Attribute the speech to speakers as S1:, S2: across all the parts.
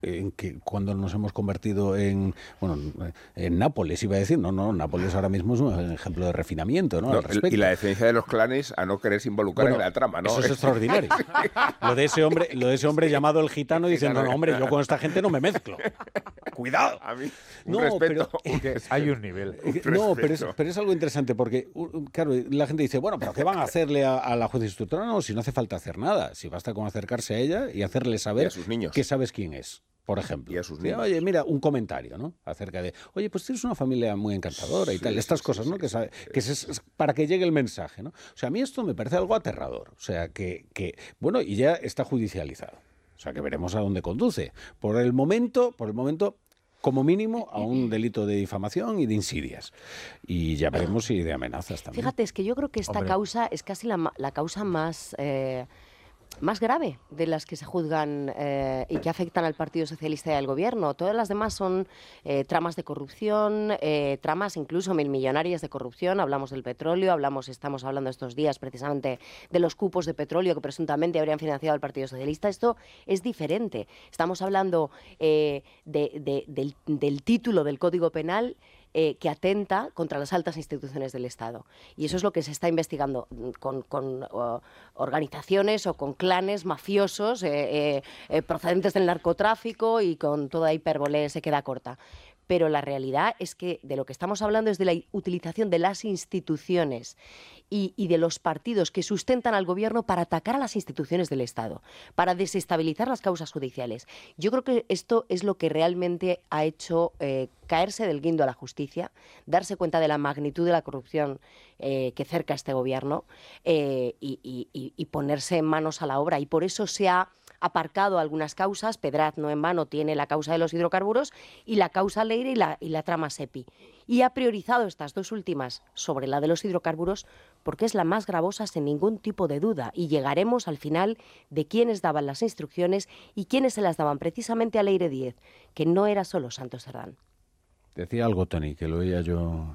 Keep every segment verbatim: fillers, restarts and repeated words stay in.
S1: en que cuando nos hemos convertido en, bueno, en Nápoles, iba a decir, no, no, Nápoles ahora mismo es un ejemplo de refinamiento, ¿no?
S2: no
S1: Al respecto.
S2: Y la defensa de los clanes a no quererse involucrar
S1: bueno,
S2: en la trama, ¿no?
S1: Eso es extraordinario. Lo de ese hombre, lo de ese hombre llamado el gitano diciendo, no, hombre, yo con esta gente no me mezclo. Cuidado.
S2: A mí, un
S1: no,
S2: respeto.
S1: Pero,
S3: hay un nivel.
S1: Un no, pero es, pero es algo interesante porque, claro, la gente dice, bueno, pero ¿qué van a hacerle a, a la jueza instructora? No, si no hace falta hacer nada, si basta con acercarse a ella y hacerle saber
S2: y a sus niños.
S1: que sabes quién es. Por ejemplo.
S2: Y a sus niños.
S1: Oye, mira, un comentario, ¿no? Acerca de, oye, pues tienes una familia muy encantadora y sí, tal. Estas sí, cosas, sí, ¿no? Sí, que, sabe, sí, que es para que llegue el mensaje, ¿no? O sea, a mí esto me parece algo aterrador. O sea, que, que, bueno, y ya está judicializado. O sea, que veremos a dónde conduce. Por el momento, por el momento, como mínimo, a un delito de difamación y de insidias. Y ya veremos si de amenazas también.
S4: Fíjate, es que yo creo que esta Hombre. causa es casi la, la causa más... Eh, más grave de las que se juzgan eh, y que afectan al Partido Socialista y al Gobierno. Todas las demás son eh, tramas de corrupción, eh, tramas incluso mil millonarias de corrupción. Hablamos del petróleo, hablamos, estamos hablando estos días precisamente de los cupos de petróleo que presuntamente habrían financiado al Partido Socialista. Esto es diferente. Estamos hablando eh, de, de, del, del título del Código Penal Eh, que atenta contra las altas instituciones del Estado. Y eso es lo que se está investigando con, con uh, organizaciones o con clanes mafiosos eh, eh, procedentes del narcotráfico y con toda hipérbole se queda corta. Pero la realidad es que de lo que estamos hablando es de la utilización de las instituciones y, y de los partidos que sustentan al gobierno para atacar a las instituciones del Estado, para desestabilizar las causas judiciales. Yo creo que esto es lo que realmente ha hecho eh, caerse del guindo a la justicia, darse cuenta de la magnitud de la corrupción eh, que cerca a este gobierno eh, y, y, y ponerse manos a la obra. Y por eso se ha aparcado algunas causas. Pedraz no en vano tiene la causa de los hidrocarburos y la causa Leire y la, y la trama SEPI. Y ha priorizado estas dos últimas sobre la de los hidrocarburos porque es la más gravosa sin ningún tipo de duda. Y llegaremos al final de quiénes daban las instrucciones y quiénes se las daban precisamente a Leire Díez, que no era solo Santos Cerdán.
S1: Decía algo, Tony, que lo oía yo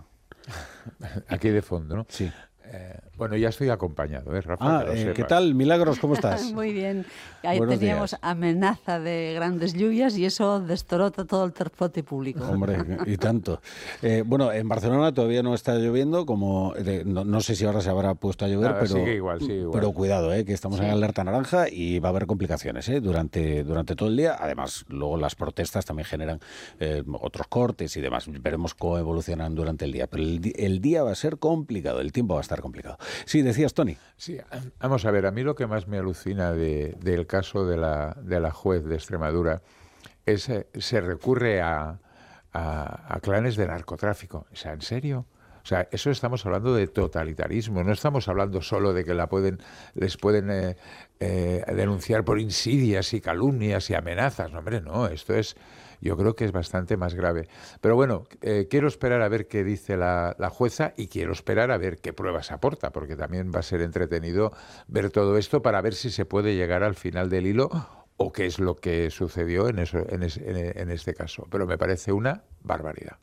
S3: aquí de fondo, ¿no?
S1: Sí.
S3: Eh, bueno, ya estoy acompañado, ¿eh, Rafa?
S1: Ah, eh, ¿qué tal, Milagros? ¿Cómo estás?
S5: Muy bien. Ahí
S1: Buenos
S5: teníamos
S1: días.
S5: Amenaza de grandes lluvias y eso destorota todo el transporte público.
S1: Hombre, y tanto. Eh, bueno, en Barcelona todavía no está lloviendo, como eh, no, no sé si ahora se habrá puesto a llover,
S3: Nada,
S1: pero,
S3: sigue igual, sigue igual.
S1: pero cuidado, eh, que estamos
S5: Sí.
S1: en alerta naranja y va a haber complicaciones eh, durante, durante todo el día. Además, luego las protestas también generan eh, otros cortes y demás. Veremos cómo evolucionan durante el día. Pero el, di- el día va a ser complicado, el tiempo va a estar complicado. Sí, decías, Tony.
S3: Sí, vamos a ver, a mí lo que más me alucina de, del caso de la, de la juez de Extremadura es eh, se recurre a, a, a clanes de narcotráfico. O sea, ¿en serio? O sea, eso estamos hablando de totalitarismo, no estamos hablando solo de que la pueden, les pueden eh, eh, denunciar por insidias y calumnias y amenazas. No, hombre, no, esto es, yo creo que es bastante más grave. Pero bueno, eh, quiero esperar a ver qué dice la, la jueza y quiero esperar a ver qué pruebas aporta, porque también va a ser entretenido ver todo esto para ver si se puede llegar al final del hilo o qué es lo que sucedió en, eso, en, es, en, en este caso. Pero me parece una barbaridad.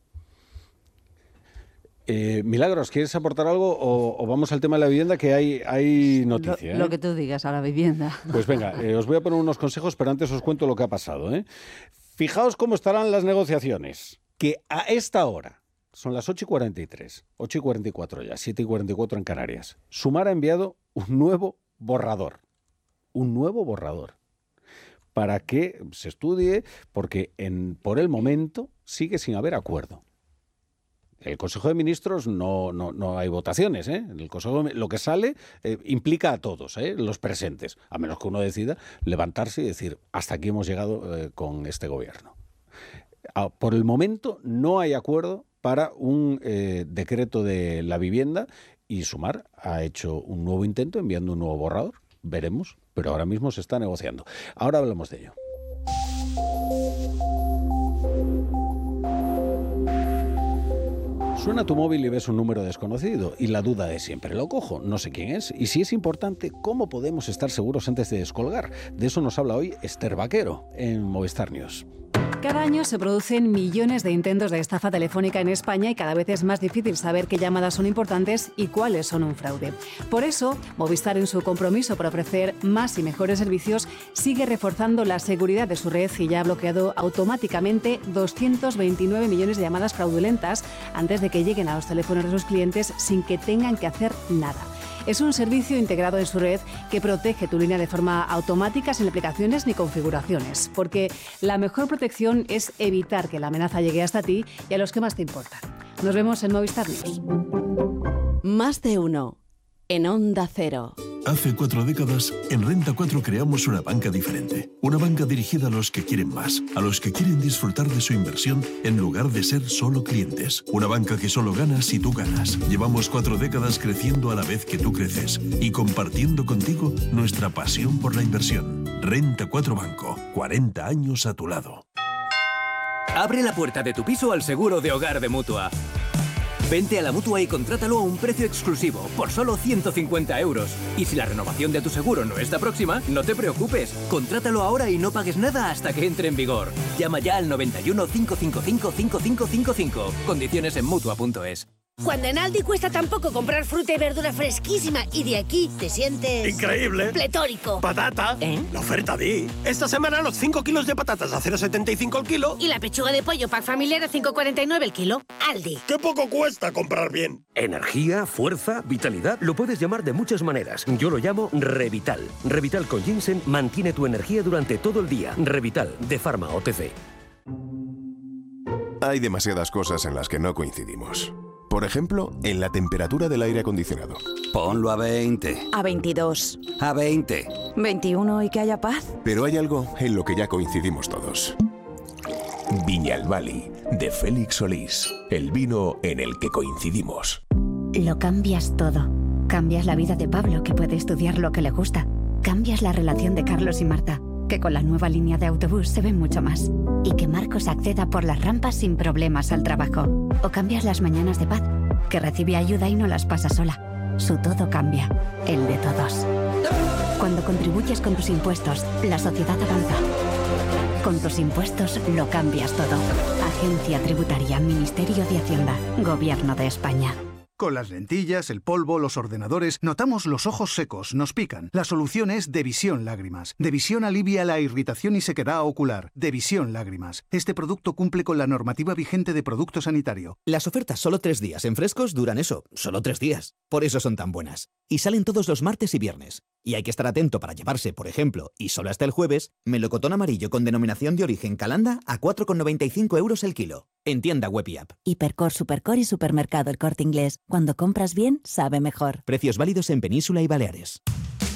S1: Eh, Milagros, ¿quieres aportar algo o, o vamos al tema de la vivienda que hay, hay noticia?
S5: Lo,
S1: ¿eh?
S5: lo que tú digas, a la vivienda.
S1: Pues venga, eh, os voy a poner unos consejos, pero antes os cuento lo que ha pasado. ¿eh? Fijaos cómo estarán las negociaciones, que a esta hora, son las ocho y cuarenta y tres, ocho y cuarenta y cuatro ya, siete y cuarenta y cuatro en Canarias. Sumar ha enviado un nuevo borrador, un nuevo borrador, para que se estudie, porque en, por el momento sigue sin haber acuerdo. El Consejo de Ministros no, no, no hay votaciones, ¿eh? El Consejo, lo que sale eh, implica a todos, ¿eh? Los presentes, a menos que uno decida levantarse y decir, hasta aquí hemos llegado eh, con este gobierno. Ah, por el momento no hay acuerdo para un eh, decreto de la vivienda y Sumar ha hecho un nuevo intento enviando un nuevo borrador. Veremos, pero ahora mismo se está negociando. Ahora hablamos de ello. Suena tu móvil y ves un número desconocido y la duda de siempre, ¿lo cojo? No sé quién es y si es importante, ¿cómo podemos estar seguros antes de descolgar? De eso nos habla hoy Esther Vaquero en Movistar News.
S6: Cada año se producen millones de intentos de estafa telefónica en España y cada vez es más difícil saber qué llamadas son importantes y cuáles son un fraude. Por eso, Movistar, en su compromiso por ofrecer más y mejores servicios, sigue reforzando la seguridad de su red y ya ha bloqueado automáticamente doscientos veintinueve millones de llamadas fraudulentas antes de que lleguen a los teléfonos de sus clientes sin que tengan que hacer nada. Es un servicio integrado en su red que protege tu línea de forma automática, sin aplicaciones ni configuraciones, porque la mejor protección es evitar que la amenaza llegue hasta ti y a los que más te importan. Nos vemos en Movistar News.
S7: Más de uno. En Onda Cero.
S8: Hace cuatro décadas, en Renta cuatro creamos una banca diferente. Una banca dirigida a los que quieren más, a los que quieren disfrutar de su inversión en lugar de ser solo clientes. Una banca que solo gana si tú ganas. Llevamos cuatro décadas creciendo a la vez que tú creces y compartiendo contigo nuestra pasión por la inversión. Renta cuatro Banco, cuarenta años a tu lado.
S9: Abre la puerta de tu piso al seguro de hogar de Mutua. Vente a la Mutua y contrátalo a un precio exclusivo, por solo ciento cincuenta euros. Y si la renovación de tu seguro no está próxima, no te preocupes. Contrátalo ahora y no pagues nada hasta que entre en vigor. Llama ya al noventa y uno, cinco cinco cinco, cinco cinco cinco cinco. Condiciones en Mutua punto es.
S10: Cuando en Aldi cuesta tan poco comprar fruta y verdura fresquísima y de aquí te sientes...
S11: ¡increíble!
S10: ¡Pletórico!
S11: ¡Patata!
S10: ¿Eh?
S11: La oferta di. Esta semana los cinco kilos de patatas a cero coma setenta y cinco el kilo.
S10: Y la pechuga de pollo pack familiar a cinco coma cuarenta y nueve el kilo. Aldi.
S11: ¡Qué poco cuesta comprar bien!
S12: Energía, fuerza, vitalidad, lo puedes llamar de muchas maneras. Yo lo llamo Revital. Revital con ginseng mantiene tu energía durante todo el día. Revital, de Pharma O T C.
S13: Hay demasiadas cosas en las que no coincidimos. Por ejemplo, en la temperatura del aire acondicionado.
S14: Ponlo a veinte.
S15: A veintidós.
S14: A veinte.
S15: veintiuno y que haya paz.
S13: Pero hay algo en lo que ya coincidimos todos. Viñalbali, de Félix Solís. El vino en el que coincidimos.
S16: Lo cambias todo. Cambias la vida de Pablo, que puede estudiar lo que le gusta. Cambias la relación de Carlos y Marta, que con la nueva línea de autobús se ve mucho más. Y que Marcos acceda por las rampas sin problemas al trabajo. O cambias las mañanas de Paz, que recibe ayuda y no las pasa sola. Su todo cambia, el de todos. Cuando contribuyes con tus impuestos, la sociedad avanza. Con tus impuestos lo cambias todo. Agencia Tributaria, Ministerio de Hacienda, Gobierno de España.
S17: Con las lentillas, el polvo, los ordenadores, notamos los ojos secos, nos pican. La solución es Devisión Lágrimas. Devisión alivia la irritación y sequedad ocular. Devisión Lágrimas. Este producto cumple con la normativa vigente de producto sanitario.
S18: Las ofertas solo tres días en Frescos duran eso, solo tres días. Por eso son tan buenas. Y salen todos los martes y viernes. Y hay que estar atento para llevarse, por ejemplo, y solo hasta el jueves, melocotón amarillo con denominación de origen Calanda a cuatro con noventa y cinco euros el kilo. En tienda web y app.
S19: Hipercor, Supercor y Supermercado El Corte Inglés. Cuando compras bien, sabe mejor.
S18: Precios válidos en Península y Baleares.